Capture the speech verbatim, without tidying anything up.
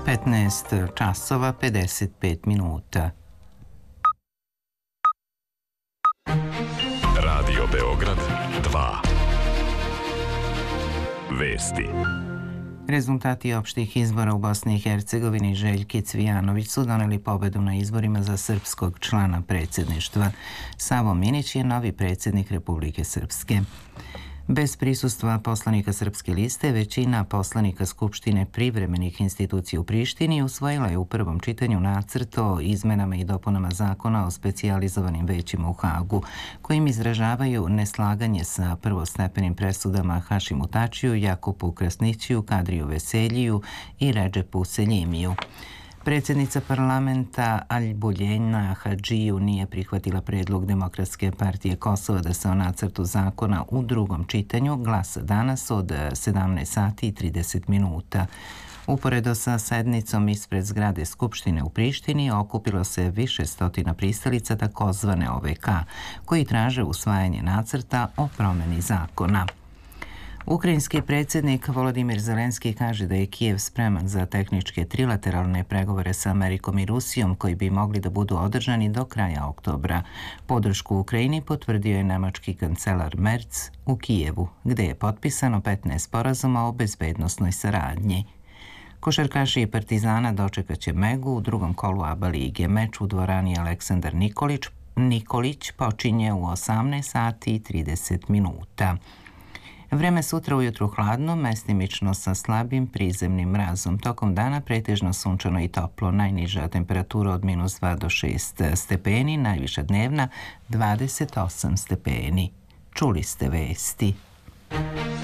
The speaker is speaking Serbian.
petnaest časova pedeset pet minuta. Radio Beograd dva. Vesti. Rezultati opštih izbora u Bosni i Hercegovini Željki Cvijanović su doneli pobedu na izborima za srpskog člana predsjedništva. Savo Minić je novi predsjednik Republike Srpske. Bez prisustva poslanika Srpske liste, većina poslanika Skupštine privremenih institucija u Prištini usvojila je u prvom čitanju nacrt o izmenama i dopunama zakona o specijalizovanim većima u Hagu, kojim izražavaju neslaganje sa prvostepenim presudama Hašimu Tačiju, Jakupu Krasnićiju, Kadriju Veseljiju i Redžepu Seljimiju. Predsjednica parlamenta Aljbuljena Hadžiju nije prihvatila predlog Demokratske partije Kosova da se o nacrtu zakona u drugom čitanju glasa danas od sedamnaest sati i trideset minuta. Uporedo sa sednicom ispred zgrade Skupštine u Prištini okupilo se više stotina pristalica takozvane O V K, koji traže usvajanje nacrta o promjeni zakona. Ukrajinski predsjednik Volodimir Zelenski kaže da je Kijev spreman za tehničke trilateralne pregovore sa Amerikom i Rusijom koji bi mogli da budu održani do kraja oktobra. Podršku Ukrajini potvrdio je nemački kancelar Merz u Kijevu, gdje je potpisano petnaest sporazuma o bezbednosnoj saradnji. Košarkaši Partizana dočekat će Megu u drugom kolu A B A lige. Meč u dvorani Aleksandar Nikolić, Nikolić počinje u osamnaest sati i trideset minuta. Vreme sutra ujutru hladno, mestimično sa slabim prizemnim mrazom. Tokom dana pretežno sunčano i toplo, najniža temperatura od minus dva do šest stepeni, najviša dnevna dvadeset osam stepeni. Čuli ste vesti.